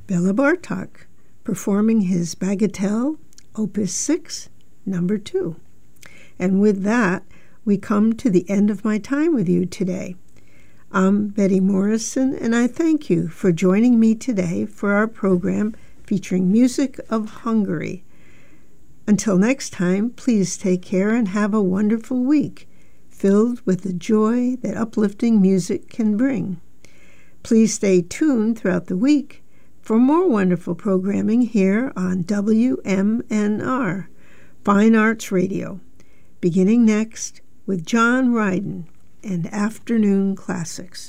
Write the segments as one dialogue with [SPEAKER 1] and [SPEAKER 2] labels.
[SPEAKER 1] Bela Bartok, performing his Bagatelle, Opus 6, number 2. And with that, we come to the end of my time with you today. I'm Betty Morrison, and I thank you for joining me today for our program featuring music of Hungary. Until next time, please take care and have a wonderful week, filled with the joy that uplifting music can bring. Please stay tuned throughout the week for more wonderful programming here on WMNR, Fine Arts Radio, beginning next with John Ryden and Afternoon Classics.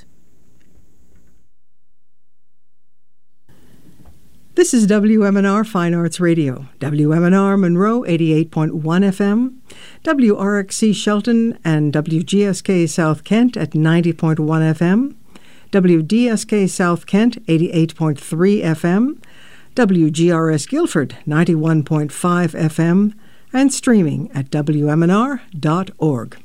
[SPEAKER 2] This is WMNR Fine Arts Radio, WMNR Monroe 88.1 FM, WRXC Shelton and WGSK South Kent at 90.1 FM, WDSK South Kent 88.3 FM, WGRS Guilford 91.5 FM, and streaming at WMNR.org.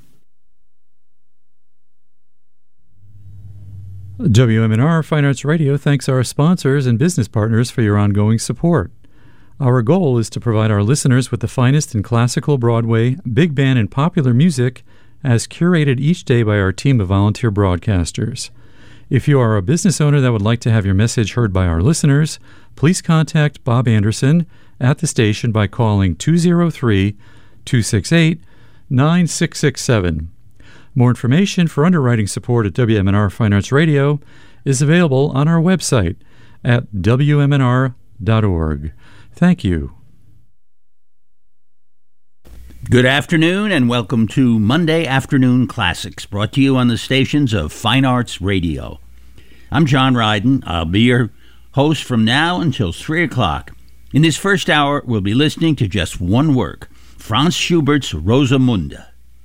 [SPEAKER 3] WMNR Fine Arts Radio thanks our sponsors and business partners for your ongoing support. Our goal is to provide our listeners with the finest in classical, Broadway, big band, and popular music as curated each day by our team of volunteer broadcasters. If you are a business owner that would like to have your message heard by our listeners, please contact Bob Anderson at the station by calling 203-268-9667. More information for underwriting support at WMNR Fine Arts Radio is available on our website at WMNR.org. Thank you.
[SPEAKER 4] Good afternoon and welcome to Monday Afternoon Classics, brought to you on the stations of Fine Arts Radio. I'm John Ryden. I'll be your host from now until 3 o'clock. In this first hour, we'll be listening to just one work, Franz Schubert's Rosamunde.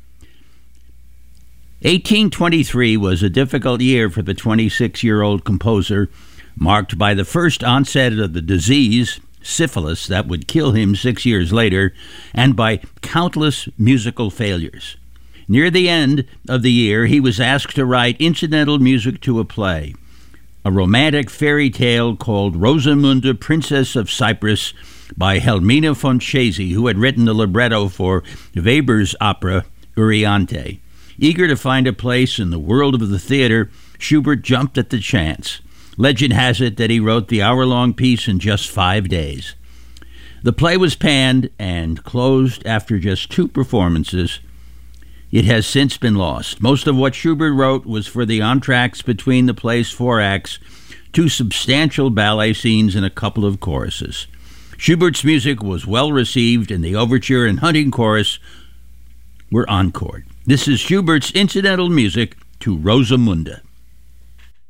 [SPEAKER 4] 1823 was a difficult year for the 26-year-old composer, marked by the first onset of the disease, syphilis, that would kill him 6 years later, and by countless musical failures. Near the end of the year, he was asked to write incidental music to a play, a romantic fairy tale called Rosamunde, Princess of Cyprus, by Helmina von Chesy, who had written the libretto for Weber's opera Euryanthe. Eager to find a place in the world of the theater, Schubert jumped at the chance. Legend has it that he wrote the hour-long piece in just 5 days. The play was panned and closed after just 2 performances. It has since been lost. Most of what Schubert wrote was for the entr'actes between the play's 4 acts, 2 substantial ballet scenes, and a couple of choruses. Schubert's music was well received, and the overture and hunting chorus were encored. This is Schubert's incidental music to Rosamunde.